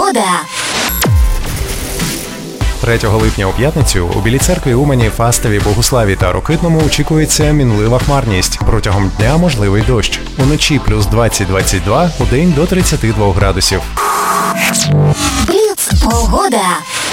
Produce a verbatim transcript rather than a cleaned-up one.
Погода. третього липня у п'ятницю у Білій Церкві, Умані, Фастові, Богуславі та Рокитному очікується мінлива хмарність. Протягом дня можливий дощ. Уночі плюс двадцять - двадцять два, удень до тридцять два градусів. Бліц. Погода.